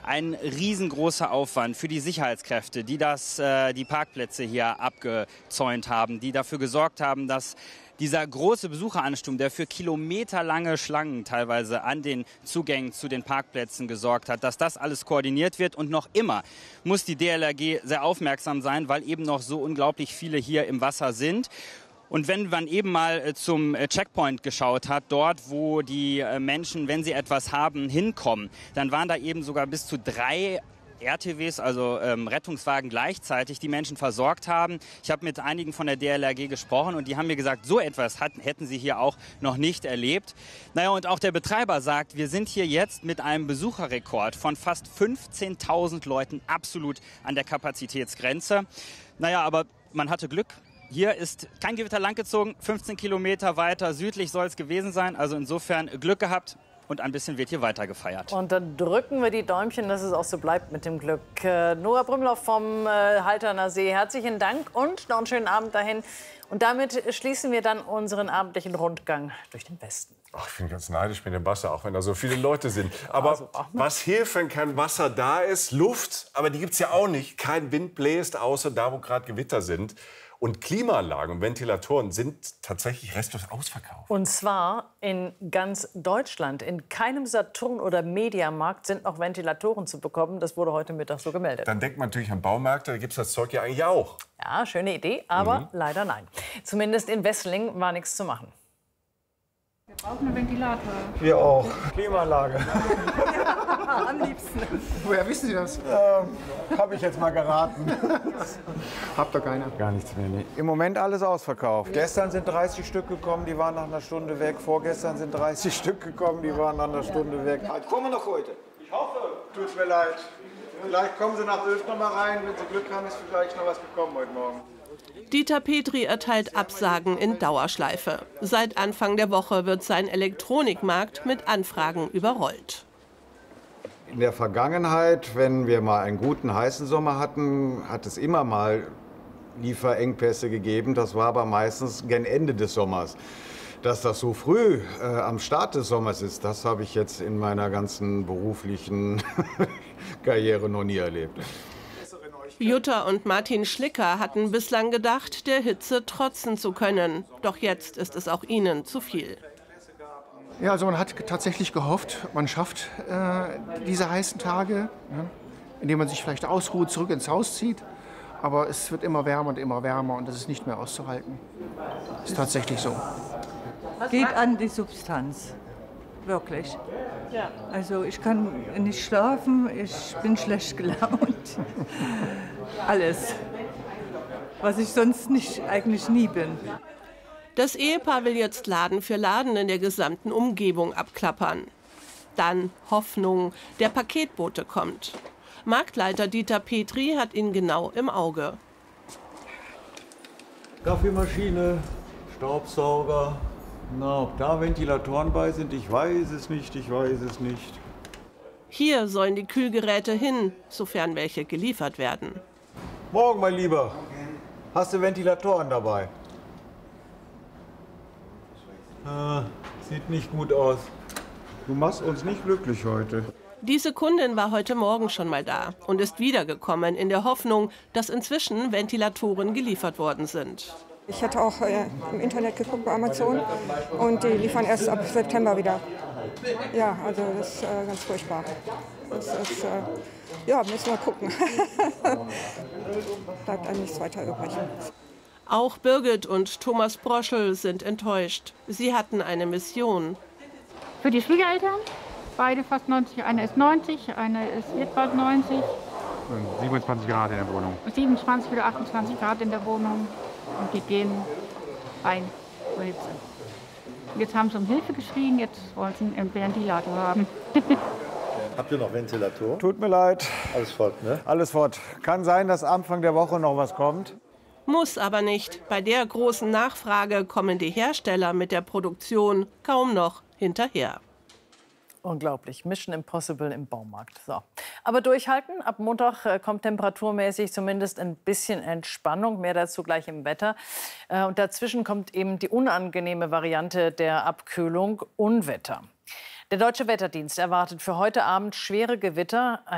ein riesengroßer Aufwand für die Sicherheitskräfte, die die Parkplätze hier abgezäunt haben, die dafür gesorgt haben, dass dieser große Besucheransturm, der für kilometerlange Schlangen teilweise an den Zugängen zu den Parkplätzen gesorgt hat, dass das alles koordiniert wird. Und noch immer muss die DLRG sehr aufmerksam sein, weil eben noch so unglaublich viele hier im Wasser sind. Und wenn man eben mal zum Checkpoint geschaut hat, dort wo die Menschen, wenn sie etwas haben, hinkommen, dann waren da eben sogar bis zu 3 RTWs, also Rettungswagen gleichzeitig, die Menschen versorgt haben. Ich habe mit einigen von der DLRG gesprochen und die haben mir gesagt, so etwas hätten sie hier auch noch nicht erlebt. Naja, und auch der Betreiber sagt, wir sind hier jetzt mit einem Besucherrekord von fast 15.000 Leuten absolut an der Kapazitätsgrenze. Naja, aber man hatte Glück. Hier ist kein Gewitter langgezogen, 15 Kilometer weiter südlich soll es gewesen sein. Also insofern Glück gehabt. Und ein bisschen wird hier weiter gefeiert. Und dann drücken wir die Däumchen, dass es auch so bleibt mit dem Glück. Nora Brümlow vom Halterner See, herzlichen Dank und noch einen schönen Abend dahin. Und damit schließen wir dann unseren abendlichen Rundgang durch den Westen. Ach, ich bin ganz neidisch mit dem Wasser, auch wenn da so viele Leute sind. Aber also, was hilft, wenn kein Wasser da ist? Luft, aber die gibt es ja auch nicht. Kein Wind bläst, außer da, wo gerade Gewitter sind. Und Klimaanlagen und Ventilatoren sind tatsächlich restlos ausverkauft. Und zwar in ganz Deutschland. In keinem Saturn- oder Mediamarkt sind noch Ventilatoren zu bekommen. Das wurde heute Mittag so gemeldet. Dann denkt man natürlich an Baumärkte, da gibt es das Zeug ja eigentlich auch. Ja, schöne Idee, aber leider nein. Zumindest in Wesseling war nichts zu machen. Wir brauchen einen Ventilator. Wir auch. Klimaanlage. Am liebsten. Woher wissen Sie das? Habe ich jetzt mal geraten. Habt ihr keine? Gar nichts mehr, nee. Im Moment alles ausverkauft. Gestern sind 30 Stück gekommen, die waren nach einer Stunde weg. Vorgestern sind 30 Stück gekommen, die waren nach einer Stunde weg. Kommen noch heute? Ich hoffe. Tut mir leid. Vielleicht kommen Sie nach 11 noch mal rein. Wenn Sie Glück haben, ist vielleicht noch was gekommen heute Morgen. Dieter Petri erteilt Absagen in Dauerschleife. Seit Anfang der Woche wird sein Elektronikmarkt mit Anfragen überrollt. In der Vergangenheit, wenn wir mal einen guten, heißen Sommer hatten, hat es immer mal Lieferengpässe gegeben. Das war aber meistens gegen Ende des Sommers. Dass das so früh am Start des Sommers ist, das habe ich jetzt in meiner ganzen beruflichen Karriere noch nie erlebt. Jutta und Martin Schlicker hatten bislang gedacht, der Hitze trotzen zu können. Doch jetzt ist es auch ihnen zu viel. Ja, also man hat tatsächlich gehofft, man schafft diese heißen Tage, ne, indem man sich vielleicht ausruht, zurück ins Haus zieht. Aber es wird immer wärmer und das ist nicht mehr auszuhalten. Das ist tatsächlich so. Geht an die Substanz. Wirklich. Ja. Also ich kann nicht schlafen, ich bin schlecht gelaunt. Alles. Was ich sonst eigentlich nie bin. Das Ehepaar will jetzt Laden für Laden in der gesamten Umgebung abklappern. Dann Hoffnung, der Paketbote kommt. Marktleiter Dieter Petri hat ihn genau im Auge. Kaffeemaschine, Staubsauger. Na, ob da Ventilatoren bei sind, ich weiß es nicht. Hier sollen die Kühlgeräte hin, sofern welche geliefert werden. Morgen, mein Lieber. Hast du Ventilatoren dabei? Sieht nicht gut aus. Du machst uns nicht glücklich heute. Diese Kundin war heute Morgen schon mal da und ist wiedergekommen in der Hoffnung, dass inzwischen Ventilatoren geliefert worden sind. Ich hatte auch im Internet geguckt bei Amazon und die liefern erst ab September wieder. Ja, also das ist ganz furchtbar. Das ist, ja, müssen wir gucken. Bleibt einem nichts weiter übrig. Auch Birgit und Thomas Broschel sind enttäuscht. Sie hatten eine Mission. Für die Schwiegereltern, beide fast 90, einer ist 90, einer wird bald 90. 27 Grad in der Wohnung. 27 oder 28 Grad in der Wohnung. Und die gehen rein zur Hitze. Jetzt haben sie um Hilfe geschrien, jetzt wollen sie einen Ventilator haben. Habt ihr noch Ventilator? Tut mir leid. Alles fort, ne? Alles fort. Kann sein, dass Anfang der Woche noch was kommt. Muss aber nicht. Bei der großen Nachfrage kommen die Hersteller mit der Produktion kaum noch hinterher. Unglaublich. Mission Impossible im Baumarkt. So. Aber durchhalten. Ab Montag kommt temperaturmäßig zumindest ein bisschen Entspannung. Mehr dazu gleich im Wetter. Und dazwischen kommt eben die unangenehme Variante der Abkühlung, Unwetter. Der Deutsche Wetterdienst erwartet für heute Abend schwere Gewitter.